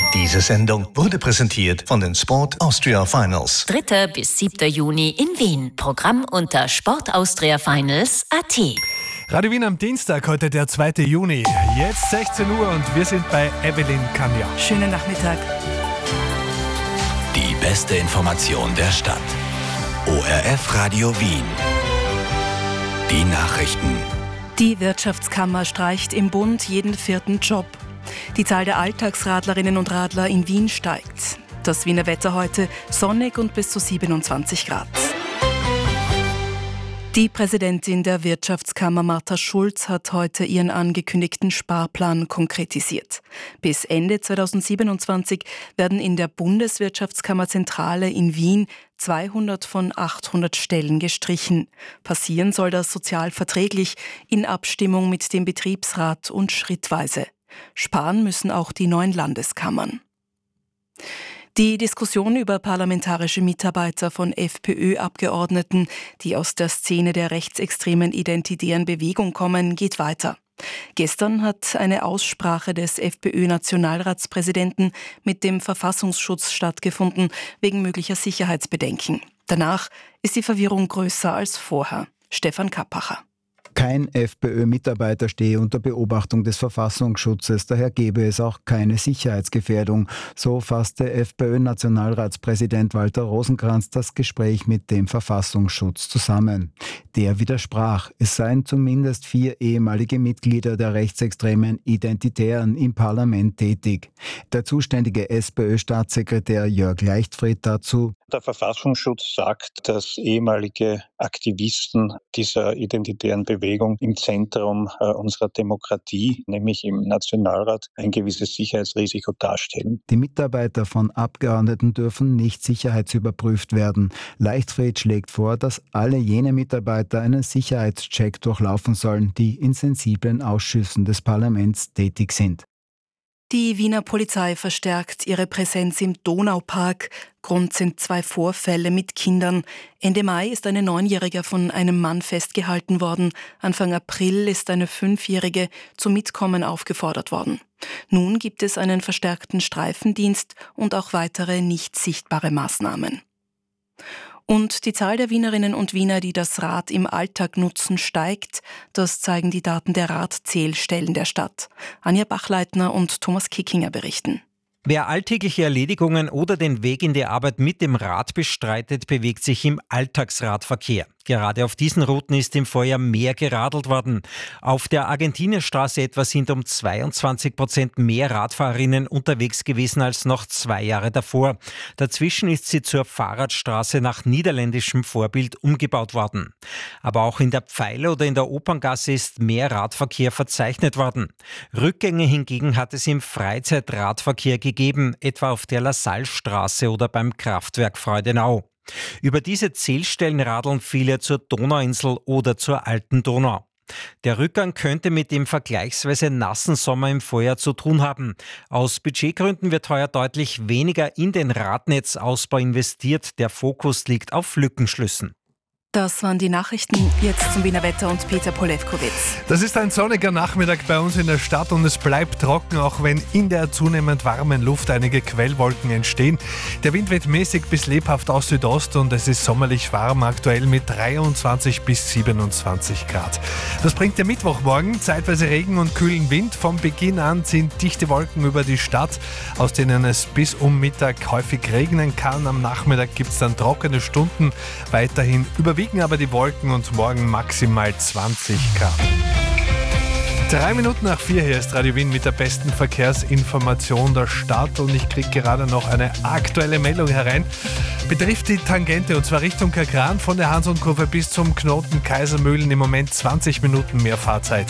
Diese Sendung wurde präsentiert von den Sport Austria Finals. 3. bis 7. Juni in Wien. Programm unter sportaustriafinals.at. Radio Wien am Dienstag, heute der 2. Juni. Jetzt 16 Uhr und wir sind bei Evelyn Kanja. Schönen Nachmittag. Die beste Information der Stadt. ORF Radio Wien. Die Nachrichten. Die Wirtschaftskammer streicht im Bund jeden 4. Job. Die Zahl der Alltagsradlerinnen und Radler in Wien steigt. Das Wiener Wetter heute sonnig und bis zu 27 Grad. Die Präsidentin der Wirtschaftskammer Martha Schulz hat heute ihren angekündigten Sparplan konkretisiert. Bis Ende 2027 werden in der Bundeswirtschaftskammerzentrale in Wien 200 von 800 Stellen gestrichen. Passieren soll das sozial verträglich in Abstimmung mit dem Betriebsrat und schrittweise. Sparen müssen auch die 9 Landeskammern. Die Diskussion über parlamentarische Mitarbeiter von FPÖ-Abgeordneten, die aus der Szene der rechtsextremen identitären Bewegung kommen, geht weiter. Gestern hat eine Aussprache des FPÖ-Nationalratspräsidenten mit dem Verfassungsschutz stattgefunden, wegen möglicher Sicherheitsbedenken. Danach ist die Verwirrung größer als vorher. Stefan Kappacher. Kein FPÖ-Mitarbeiter stehe unter Beobachtung des Verfassungsschutzes, daher gebe es auch keine Sicherheitsgefährdung. So fasste FPÖ-Nationalratspräsident Walter Rosenkranz das Gespräch mit dem Verfassungsschutz zusammen. Der widersprach, es seien zumindest 4 ehemalige Mitglieder der rechtsextremen Identitären im Parlament tätig. Der zuständige SPÖ-Staatssekretär Jörg Leichtfried dazu: Der Verfassungsschutz sagt, dass ehemalige Aktivisten dieser identitären Bewegung im Zentrum unserer Demokratie, nämlich im Nationalrat, ein gewisses Sicherheitsrisiko darstellen. Die Mitarbeiter von Abgeordneten dürfen nicht sicherheitsüberprüft werden. Leichtfried schlägt vor, dass alle jene Mitarbeiter einen Sicherheitscheck durchlaufen sollen, die in sensiblen Ausschüssen des Parlaments tätig sind. Die Wiener Polizei verstärkt ihre Präsenz im Donaupark. Grund sind 2 Vorfälle mit Kindern. Ende Mai ist eine 9-Jährige von einem Mann festgehalten worden. Anfang April ist eine 5-Jährige zum Mitkommen aufgefordert worden. Nun gibt es einen verstärkten Streifendienst und auch weitere nicht sichtbare Maßnahmen. Und die Zahl der Wienerinnen und Wiener, die das Rad im Alltag nutzen, steigt. Das zeigen die Daten der Radzählstellen der Stadt. Anja Bachleitner und Thomas Kickinger berichten. Wer alltägliche Erledigungen oder den Weg in die Arbeit mit dem Rad bestreitet, bewegt sich im Alltagsradverkehr. Gerade auf diesen Routen ist im Vorjahr mehr geradelt worden. Auf der Argentinierstraße etwa sind um 22% mehr Radfahrerinnen unterwegs gewesen als noch 2 Jahre davor. Dazwischen ist sie zur Fahrradstraße nach niederländischem Vorbild umgebaut worden. Aber auch in der Pfeile oder in der Operngasse ist mehr Radverkehr verzeichnet worden. Rückgänge hingegen hat es im Freizeitradverkehr gegeben, etwa auf der Lassallestraße oder beim Kraftwerk Freudenau. Über diese Zählstellen radeln viele zur Donauinsel oder zur Alten Donau. Der Rückgang könnte mit dem vergleichsweise nassen Sommer im Vorjahr zu tun haben. Aus Budgetgründen wird heuer deutlich weniger in den Radnetzausbau investiert. Der Fokus liegt auf Lückenschlüssen. Das waren die Nachrichten. Jetzt zum Wiener Wetter und Peter Polewkowitz. Das ist ein sonniger Nachmittag bei uns in der Stadt und es bleibt trocken, auch wenn in der zunehmend warmen Luft einige Quellwolken entstehen. Der Wind weht mäßig bis lebhaft aus Südost und es ist sommerlich warm, aktuell mit 23 bis 27 Grad. Das bringt der Mittwochmorgen, zeitweise Regen und kühlen Wind. Vom Beginn an ziehen dichte Wolken über die Stadt, aus denen es bis um Mittag häufig regnen kann. Am Nachmittag gibt es dann trockene Stunden, weiterhin überwiegen aber die Wolken und morgen maximal 20 Grad. 3 Minuten nach 4, hier ist Radio Wien mit der besten Verkehrsinformation der Stadt und ich kriege gerade noch eine aktuelle Meldung herein. Betrifft die Tangente und zwar Richtung Kagran von der Hansonkurve bis zum Knoten Kaisermühlen im Moment 20 Minuten mehr Fahrzeit.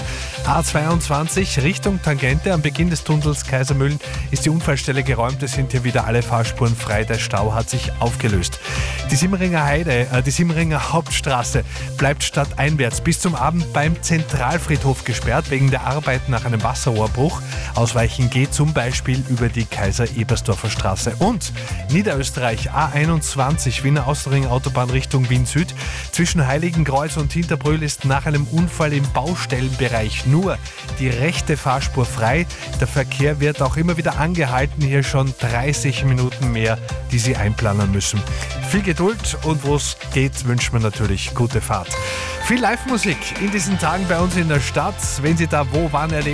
A22 Richtung Tangente am Beginn des Tunnels Kaisermühlen ist die Unfallstelle geräumt, es sind hier wieder alle Fahrspuren frei, der Stau hat sich aufgelöst. Die Simmeringer Hauptstraße bleibt stadteinwärts bis zum Abend beim Zentralfriedhof gesperrt wegen wegen der Arbeit nach einem Wasserrohrbruch. Ausweichen geht zum Beispiel über die Kaiser-Ebersdorfer Straße. Und Niederösterreich A21 Wiener Außerring Autobahn Richtung Wien Süd. Zwischen Heiligenkreuz und Hinterbrühl ist nach einem Unfall im Baustellenbereich nur die rechte Fahrspur frei. Der Verkehr wird auch immer wieder angehalten. Hier schon 30 Minuten mehr, die Sie einplanen müssen. Viel Geduld und wo es geht, wünscht man natürlich gute Fahrt. Viel Live-Musik in diesen Tagen bei uns in der Stadt. Wenn Sie da wo, wann erleben,